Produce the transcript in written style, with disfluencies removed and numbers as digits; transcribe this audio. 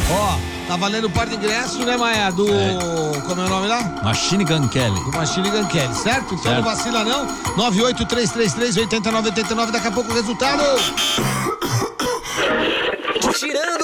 Ó, tá valendo o par de ingressos, né, Maia? Como é o nome lá? Machine Gun Kelly. Do Machine Gun Kelly, certo? Então não vacila não. 983338989, daqui a pouco o resultado. Tirando